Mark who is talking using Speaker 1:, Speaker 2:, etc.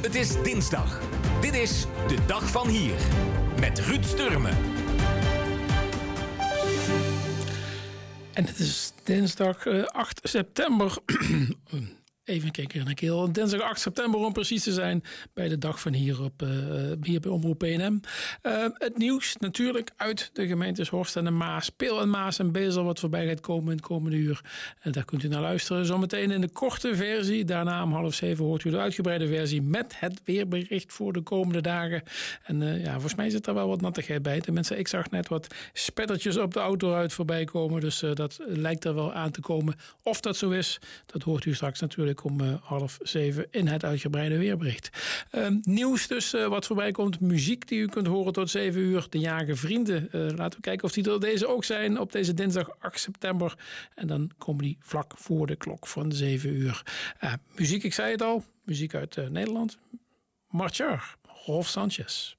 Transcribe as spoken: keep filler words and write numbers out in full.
Speaker 1: Het is dinsdag. Dit is de dag van hier. Met Ruud Sturmen.
Speaker 2: En het is dinsdag uh, acht september. Even kijken naar de keel. Dinsdag acht september om precies te zijn bij de dag van hier, op, uh, hier bij Omroep P N M. Uh, het nieuws natuurlijk uit de gemeentes Horst en de Maas. Peel en Maas en Bezel wat voorbij gaat komen in het komende uur. Uh, daar kunt u naar luisteren. Zometeen in de korte versie. Daarna om half zeven hoort u de uitgebreide versie met het weerbericht voor de komende dagen. En uh, ja, volgens mij zit er wel wat nattigheid bij. Tenminste, ik zag net wat spettertjes op de autoruit voorbij komen. Dus uh, dat lijkt er wel aan te komen. Of dat zo is, dat hoort u straks natuurlijk om uh, half zeven in het uitgebreide weerbericht. Uh, nieuws dus uh, wat voorbij komt. Muziek die u kunt horen tot zeven uur. De Jager Vrienden. Uh, laten we kijken of die er deze ook zijn op deze dinsdag acht september. En dan komen die vlak voor de klok van zeven uur. Uh, muziek, ik zei het al. Muziek uit uh, Nederland. Marcheur, Rolf Sanchez.